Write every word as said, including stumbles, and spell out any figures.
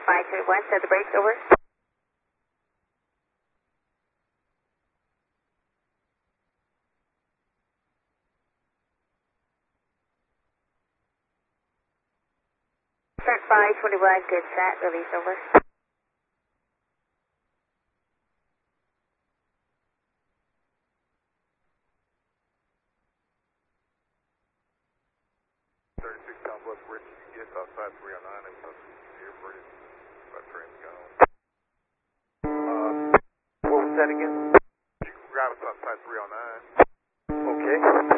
five twenty-one, set the brakes, over. Start five twenty-one, good set, release, over. thirty-six Southwest Bridge, you get outside three oh nine, and your bridge, that train's gone. Uh, what was that again? You grab us outside three oh nine. Okay.